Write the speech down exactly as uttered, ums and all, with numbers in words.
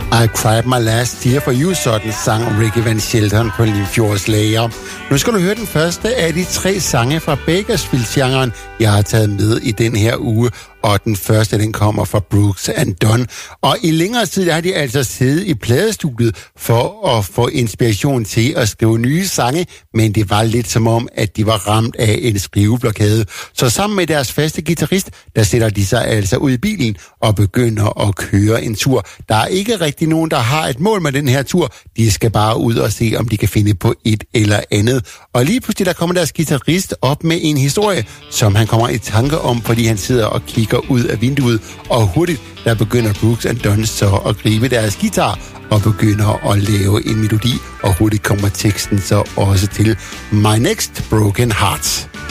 I Cried My Last Tear for You, sådan sang Ricky Van Shelton på Limfjords Lager. Nu skal du høre den første af de tre sange fra Bakersfield-genren, jeg har taget med i den her uge. Og den første, den kommer fra Brooks and Dunn. Og i længere tid har de altså siddet i pladestudiet for at få inspiration til at skrive nye sange, men det var lidt som om, at de var ramt af en skriveblokade. Så sammen med deres faste guitarist, der sætter de sig altså ud i bilen og begynder at køre en tur. Der er ikke rigtig nogen, der har et mål med den her tur. De skal bare ud og se, om de kan finde på et eller andet. Og lige pludselig, der kommer deres guitarist op med en historie, som han kommer i tanke om, fordi han sidder og kigger ud af vinduet, og hurtigt der begynder Brooks and Dunn så at gribe deres guitar og begynder at lave en melodi, og hurtigt kommer teksten så også til My Next Broken Heart.